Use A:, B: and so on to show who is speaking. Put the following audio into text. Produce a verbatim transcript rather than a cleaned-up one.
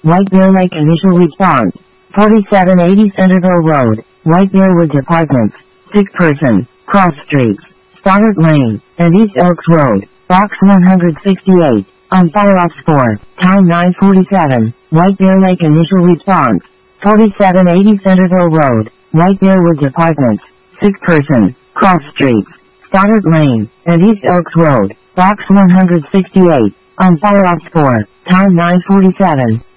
A: White Bear Lake initial response. forty-seven eighty Centerville Road, White Bear Wood Apartments. Sick person, cross streets, Stoddard Lane, and East Elks Road, box one hundred sixty-eight, on fire ops four, time nine forty-seven, White Bear Lake initial response. forty-seven eighty Centerville Road, White Bear Woods Apartments. Sick person, cross streets, Stoddard Lane, and East Elks Road, box one hundred sixty-eight, on fire ops four, time nine forty-seven.